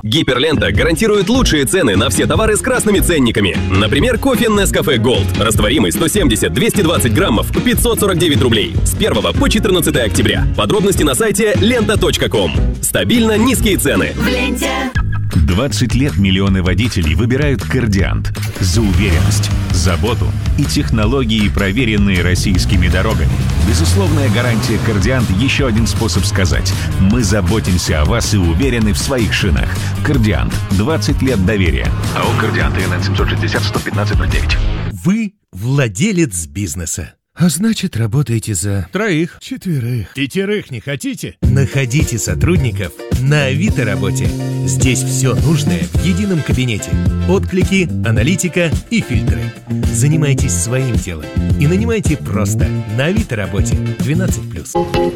Гиперлента гарантирует лучшие цены на все товары с красными ценниками. Например, кофе Nescafe Gold. Растворимый 170-220 граммов, 549 рублей. С 1 по 14 октября. Подробности на сайте lenta.com. Стабильно низкие цены. В ленте. 20 лет миллионы водителей выбирают Кардиант за уверенность, заботу и технологии, проверенные российскими дорогами. Безусловная гарантия Кардиант – еще один способ сказать: мы заботимся о вас и уверены в своих шинах. Кардиант. 20 лет доверия. АО «Кардиант» ИНН 760-115-09. Вы владелец бизнеса. А значит, работаете за... 3, 4. 5 не хотите? Находите сотрудников на Авито Работе. Здесь все нужное в едином кабинете. Отклики, аналитика и фильтры. Занимайтесь своим делом и нанимайте просто на Авито Работе 12+.